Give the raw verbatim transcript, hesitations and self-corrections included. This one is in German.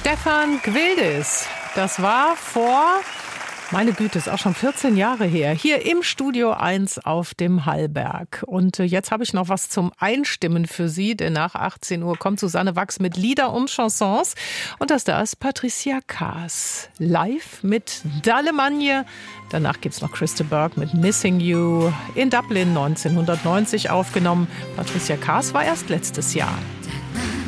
Stefan Gwildes. Das war vor, meine Güte, ist auch schon vierzehn Jahre her, hier im Studio eins auf dem Hallberg. Und jetzt habe ich noch was zum Einstimmen für Sie, denn nach achtzehn Uhr kommt Susanne Wachs mit Lieder und Chansons. Und das da ist Patricia Kaas, live mit Dallemagne. Danach gibt es noch Christa Burke mit Missing You, in Dublin neunzehnhundertneunzig aufgenommen. Patricia Kaas war erst letztes Jahr.